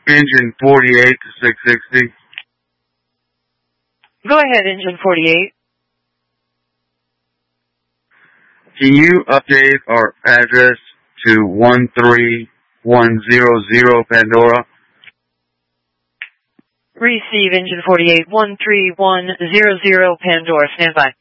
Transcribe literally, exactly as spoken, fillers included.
Engine forty-eight to six sixty. Go ahead, Engine forty-eight. Can you update our address to one three one zero zero Pandora? Receive, Engine forty-eight, one three one zero zero Pandora. Stand by.